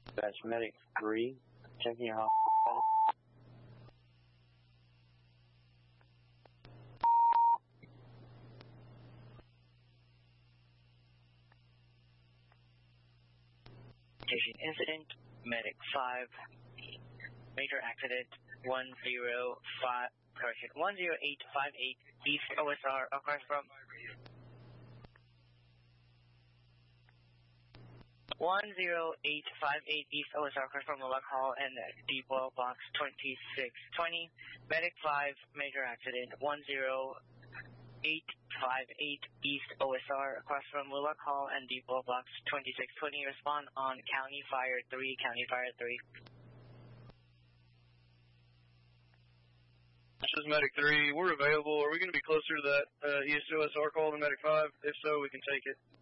That's Medic 3, checking your hospital. Incident, Medic 5, major accident 10858 East OSR across from 10858 East OSR across from Mulak Hall and Depot Box 2620. Medic 5, major accident 10858 East OSR across from Mulak Hall and Depot Box 2620. Respond on County Fire 3, County Fire 3. This is Medic 3. We're available. Are we going to be closer to that East OSR call than Medic 5? If so, we can take it.